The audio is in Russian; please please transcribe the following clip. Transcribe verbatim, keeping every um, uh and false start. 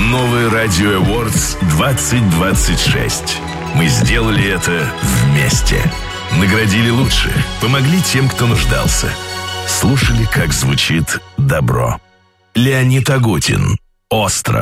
Новый Радио Awards двадцать двадцать шесть. Мы сделали это вместе. Наградили лучших, помогли тем, кто нуждался. Слушали, как звучит добро. Леонид Агутин. «Остров».